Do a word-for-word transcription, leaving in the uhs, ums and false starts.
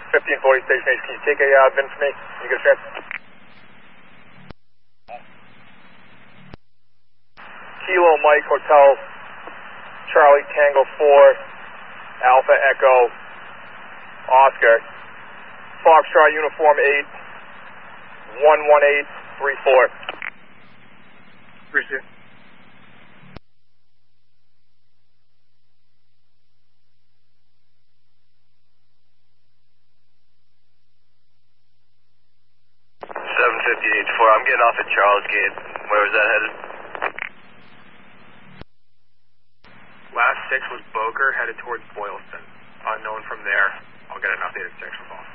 fifteen forty Station H, can you take a uh, V I N for me? Can you get a chance? Kilo Mike Hotel, Charlie Tango four, Alpha Echo, Oscar, Foxtrot Uniform eight, one one eight three four. Appreciate it. seven fifty H four, I'm getting off at Charles Gate. Where was that headed? Last six was Boker, headed towards Boylston. Unknown from there. I'll get an updated section call.